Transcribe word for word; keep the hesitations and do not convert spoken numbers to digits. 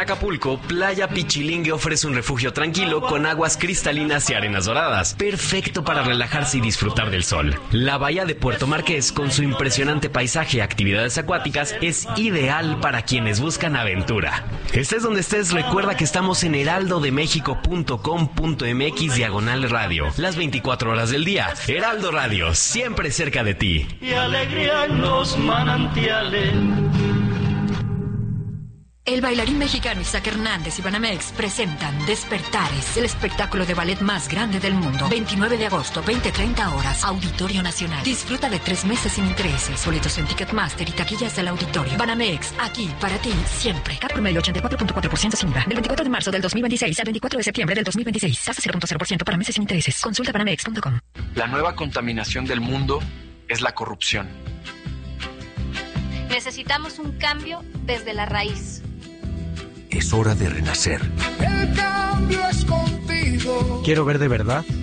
Acapulco, Playa Pichilingue ofrece un refugio tranquilo con aguas cristalinas y arenas doradas, perfecto para relajarse y disfrutar del sol. La bahía de Puerto Marqués, con su impresionante paisaje y actividades acuáticas, es ideal para quienes buscan aventura. Estés donde estés, recuerda que estamos en heraldo de méxico punto com punto m x diagonal radio, las veinticuatro horas del día. Heraldo Radio, siempre cerca de ti. Y alegría en los manantiales. El bailarín mexicano Isaac Hernández y Banamex presentan Despertares, el espectáculo de ballet más grande del mundo. veintinueve de agosto, veinte treinta horas, Auditorio Nacional. Disfruta de tres meses sin intereses. Boletos en Ticketmaster y taquillas del auditorio. Banamex, aquí para ti, siempre. Cap promedio ochenta y cuatro punto cuatro por ciento sin I V A. Del veinticuatro de marzo del dos mil veintiséis al veinticuatro de septiembre del dos mil veintiséis. Tasa cero punto cero por ciento para meses sin intereses. Consulta banamex punto com. La nueva contaminación del mundo es la corrupción. Necesitamos un cambio desde la raíz. Es hora de renacer. El cambio es contigo. Quiero ver de verdad